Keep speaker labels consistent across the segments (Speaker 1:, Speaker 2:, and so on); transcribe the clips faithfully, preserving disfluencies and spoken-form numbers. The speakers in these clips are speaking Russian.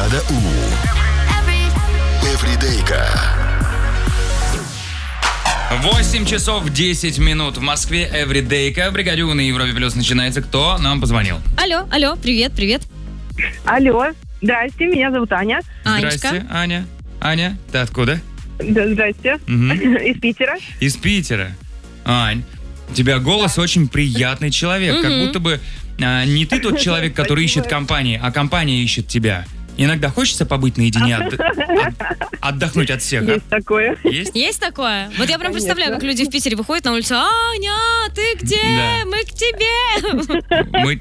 Speaker 1: Бригада У. Эвридейка.
Speaker 2: восемь часов десять минут в Москве. Эвридейка. В Бригаде У на Европе Плюс начинается. Кто нам позвонил?
Speaker 3: Алло, алло, привет, привет.
Speaker 4: Алло, здрасте, меня зовут Аня.
Speaker 3: Анечка.
Speaker 2: Здрасте, Аня. Аня, ты откуда?
Speaker 4: Да, здрасте.
Speaker 2: Мгм.
Speaker 4: Из Питера.
Speaker 2: Из Питера. Ань, у тебя голос очень приятный человек. Как
Speaker 3: Мгм.
Speaker 2: будто бы а, не ты тот человек, который ищет компании, а компания ищет тебя. Иногда хочется побыть наедине, от- от- отдохнуть от всех, а?
Speaker 4: Есть такое.
Speaker 2: Есть?
Speaker 3: Есть такое? Вот я прям
Speaker 4: Конечно.
Speaker 3: представляю, как люди в Питере выходят на улицу. Аня, ты где?
Speaker 2: Да.
Speaker 3: Мы к тебе.
Speaker 2: Мы...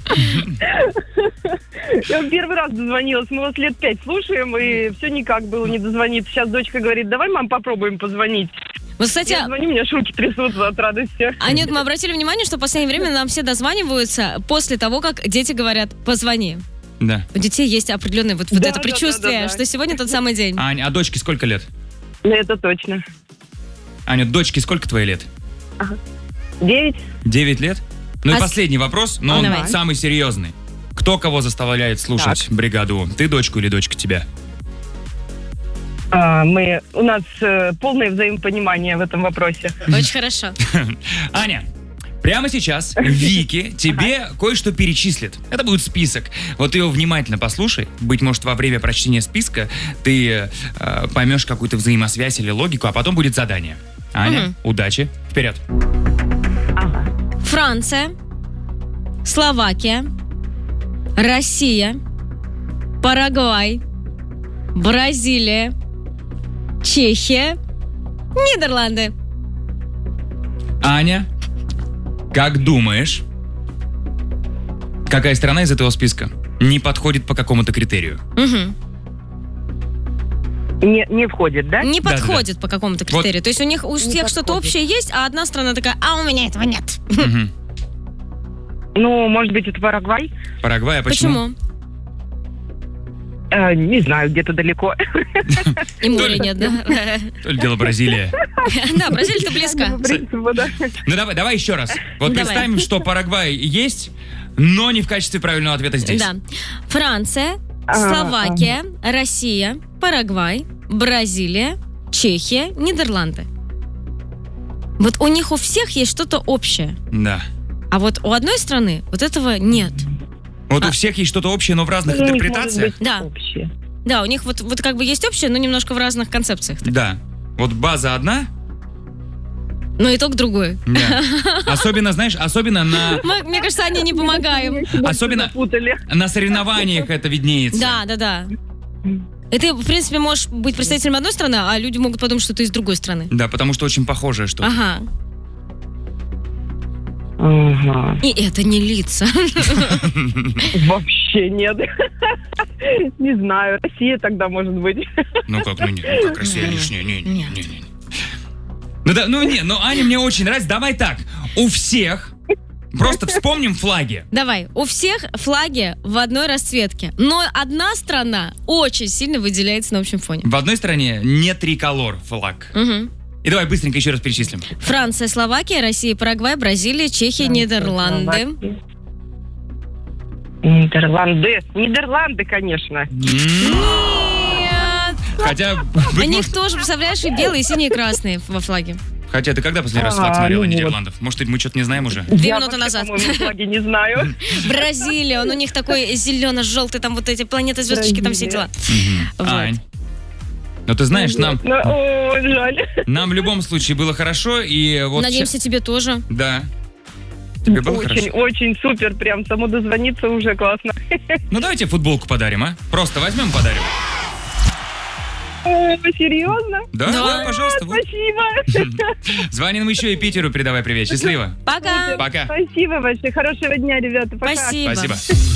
Speaker 4: Я первый раз дозвонилась. Мы вас лет пять слушаем, и все никак было не дозвониться. Сейчас дочка говорит, давай, мам, попробуем позвонить.
Speaker 3: Вот, кстати,
Speaker 4: Я звоню, у меня руки трясутся от радости.
Speaker 3: Анют, мы обратили внимание, что в последнее время нам все дозваниваются после того, как дети говорят «позвони».
Speaker 2: Да.
Speaker 3: У детей есть определенное вот, вот
Speaker 4: Да,
Speaker 3: это
Speaker 4: да,
Speaker 3: предчувствие,
Speaker 4: да, да, да.
Speaker 3: что сегодня тот самый день.
Speaker 2: Ань, а дочке сколько лет?
Speaker 4: Ну, это точно.
Speaker 2: Аня, дочке сколько твоей лет?
Speaker 4: Девять.
Speaker 2: Девять лет? Ну и
Speaker 3: А с-
Speaker 2: последний вопрос, но
Speaker 3: А,
Speaker 2: он
Speaker 3: давай.
Speaker 2: самый серьезный. Кто кого заставляет слушать бригаду У? Ты дочку или дочка тебя?
Speaker 4: А, мы, у нас э, полное взаимопонимание в этом вопросе.
Speaker 3: Очень хорошо.
Speaker 2: Аня, прямо сейчас Вики тебе кое-что перечислит. Это будет список. Вот ты его внимательно послушай. Быть может, во время прочтения списка ты э, поймешь какую-то взаимосвязь или логику, а потом будет задание. Аня,
Speaker 3: Мгм.
Speaker 2: удачи. Вперед.
Speaker 3: Франция, Словакия, Россия, Парагвай, Бразилия, Чехия, Нидерланды.
Speaker 2: Аня, как думаешь, какая страна из этого списка не подходит по какому-то критерию?
Speaker 3: Мгм.
Speaker 4: Не, не входит, да?
Speaker 3: Не
Speaker 2: Да-да-да.
Speaker 3: подходит по какому-то критерию. То есть у них у всех что-то
Speaker 4: подходит.
Speaker 3: общее есть, а одна страна такая, а у меня этого нет.
Speaker 2: Мгм.
Speaker 4: Ну, может быть, это Парагвай?
Speaker 2: Парагвай, а почему?
Speaker 3: Почему?
Speaker 4: Э, не знаю, где-то далеко.
Speaker 3: И моря нет, да?
Speaker 2: То ли дело Бразилия.
Speaker 3: Да, Бразилия-то близко.
Speaker 4: По принципу, да.
Speaker 2: Ну давай, давай еще раз. Вот
Speaker 3: Давай.
Speaker 2: представим, что Парагвай есть, но не в качестве правильного ответа здесь.
Speaker 3: Да. Франция,
Speaker 4: А,
Speaker 3: Словакия, Россия, Парагвай, Бразилия, Чехия, Нидерланды. Вот у них у всех есть что-то общее.
Speaker 2: Да.
Speaker 3: А вот у одной страны вот этого нет.
Speaker 2: Вот
Speaker 3: А.
Speaker 2: у всех есть что-то общее, но в разных
Speaker 4: Ну, может
Speaker 2: интерпретациях.
Speaker 4: быть,
Speaker 3: Да.
Speaker 4: общее.
Speaker 3: Да, у них вот, вот как бы есть общее, но немножко в разных концепциях.
Speaker 2: Да. Вот база одна.
Speaker 3: Но итог другой.
Speaker 2: Да. Особенно, знаешь, особенно на,
Speaker 3: Мы, мне кажется, они не помогаем.
Speaker 2: особенно
Speaker 4: Запутали.
Speaker 2: на соревнованиях это виднеется.
Speaker 3: Да, да, да. И ты, в принципе, можешь быть представителем одной страны, а люди могут подумать, что ты из другой страны.
Speaker 2: Да, потому что очень похожее что-то.
Speaker 3: Ага.
Speaker 4: Ага.
Speaker 3: И это не лица.
Speaker 4: Вообще нет. Не знаю. Россия тогда может быть.
Speaker 2: Ну как, ну не, ну как Россия
Speaker 3: Не,
Speaker 2: лишняя, не, не,
Speaker 3: нет.
Speaker 2: не, не. Ну да, ну не, ну Аня мне очень нравится. Давай так, у всех просто вспомним флаги.
Speaker 3: Давай, у всех флаги в одной расцветке, но одна страна очень сильно выделяется на общем фоне.
Speaker 2: В одной стране не триколор флаг.
Speaker 3: Мгм.
Speaker 2: И давай быстренько еще раз перечислим.
Speaker 3: Франция, Словакия, Россия, Парагвай, Бразилия, Чехия, Нидерланды.
Speaker 4: Нидерланды. Нидерланды, конечно.
Speaker 2: М,
Speaker 3: Нет.
Speaker 2: Хотя,
Speaker 3: У
Speaker 2: быть
Speaker 3: них
Speaker 2: может-
Speaker 3: тоже, представляешь, и белые, и синие, и красные во флаге.
Speaker 2: хотя ты когда последний раз флаг
Speaker 4: А,
Speaker 2: смотрела
Speaker 4: ну вот.
Speaker 2: Нидерландов? Может, мы что-то не знаем уже?
Speaker 3: Две
Speaker 4: Я
Speaker 3: минуты
Speaker 4: вообще,
Speaker 3: назад.
Speaker 4: по-моему, флаги не знаю.
Speaker 3: Бразилия, он у них такой зелено-желтый, там вот эти планеты, звездочки, там все дела.
Speaker 2: Мгм.
Speaker 3: Вот.
Speaker 2: Ань, ну ты знаешь, нам,
Speaker 4: Ну, о, жаль.
Speaker 2: нам в любом случае было хорошо, и вот...
Speaker 3: Надеемся, тебе тоже.
Speaker 2: ща- Да. Тебе было
Speaker 4: Очень,
Speaker 2: хорошо?
Speaker 4: очень супер. Прям само дозвониться уже классно.
Speaker 2: Ну давайте футболку подарим, а? Просто возьмем, подарим.
Speaker 4: О, серьезно?
Speaker 2: Да,
Speaker 3: Да.
Speaker 2: вот, пожалуйста. Вот.
Speaker 4: Спасибо.
Speaker 2: Звони нам еще и Питеру, передавай привет. Счастливо.
Speaker 3: Пока.
Speaker 2: Пока.
Speaker 4: Спасибо большое. Хорошего дня, ребята. Пока.
Speaker 3: Спасибо.
Speaker 2: Спасибо.